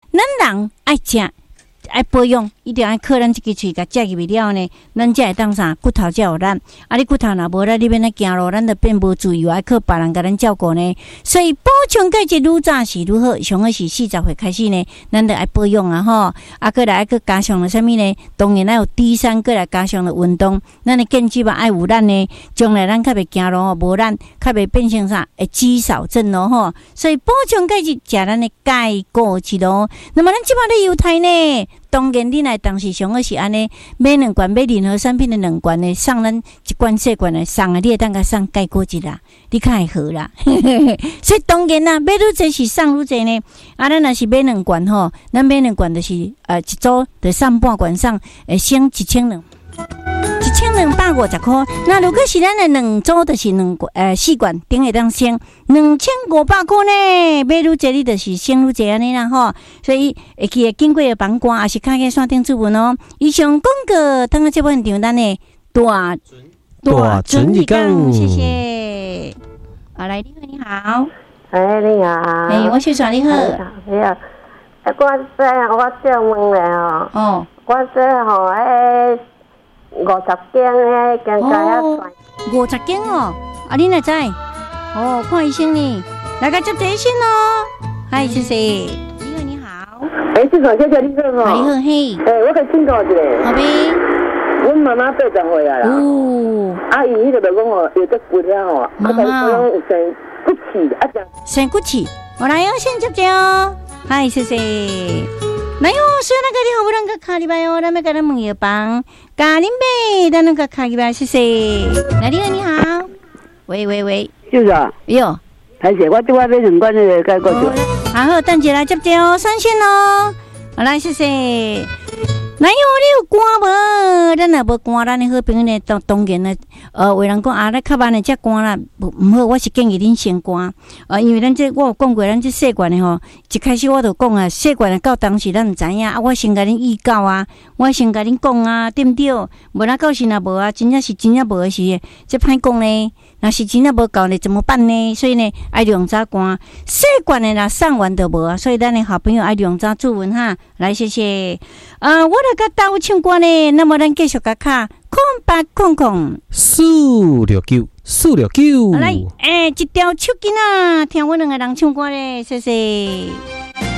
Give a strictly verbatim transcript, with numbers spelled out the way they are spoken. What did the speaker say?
咱人爱食。爱保养，一定爱靠咱这个喙甲食入去了呢，咱才会当啥骨头才有力。啊，你骨头若无力，你免来行路，咱就变无自由，爱靠别人甲咱照顾呢。所以补充钙质愈早是愈好，上好是四十岁开始呢，咱就爱保养啊吼。啊，过来爱去加上了啥物呢？当然爱有低三，过来加上了运动，咱的健肌嘛爱有力呢。将来咱较袂行路吼，无力，较袂变成啥会肌少症咯吼。所以补充钙质，食咱的钙果质咯。那么咱即摆咧犹太呢？当然，你来当时上好是安尼，买两罐买任何产品的两罐呢，送咱一罐细罐的送啊，你会当甲送钙果汁啦，你较会好啦。所以当然啦，买愈济是送愈济呢。啊，咱若是买两罐吼，咱买两罐就是呃一组就送半罐送，会省一千两。一千两百五十块，那如果是咱的两组，就是两呃四罐，顶会当省两千五百块呢。买愈济，你就是省愈济安尼啦吼。所以会记得经过的帮关，也是看个线顶主文哦。以上广告，等下这部现场咱的大大准一讲， 谢谢。好，来，你好，你好。 哎，你好。 哎，我是耍你好。 你好。哎，我这我这问咧哦。哦。我这吼哎。五十斤诶，更加要算。 五十斤哦，啊，你哪知？哦，看医生呢，来个接第一先咯。嗨，谢谢。你好，你好。 哎，这场小姐你好吼。 你好，嘿。 哎，我甲请教一下。 好呗。 阮妈妈八十岁啊啦。哦。啊，伊迄个就讲哦，有得骨了吼，啊，但是讲有生骨气，啊，这样。 生骨气，我来用先接接哦。嗨，谢谢。来哟，所以那个你好不能个卡里边哦，咱们给咱问一帮咖喱贝，咱那个卡里边谢谢。来，你好，你好。喂喂喂， 就是啊。 哟， 还是我对我买两罐那个钙果酒。 好好，等一来接接哦，三线哦。好来，谢谢。来哟，你有肝无？咱若无肝，咱的好朋友呢，当当然呢，呃，有人讲啊，咱较慢的食肝啦，唔好，我是建议恁先肝。呃，因为咱这我有讲过，咱这细罐的吼，一开始我就讲啊，细罐的到当时咱唔知影啊，我先甲恁预告啊，我先甲恁讲啊，对不对？无那到时若无啊，真正是真正无的时，这歹讲呢。若是真正无够呢，怎么办呢？所以呢，爱量早关细罐的啦，送完就无啊。所以咱的好朋友爱量早注文哈，来谢谢。呃，我来甲大家唱歌呢，那么咱继续甲卡空八空空四六九四六九。 来，诶、欸，一条手巾啊，听我两个人唱歌咧，谢谢。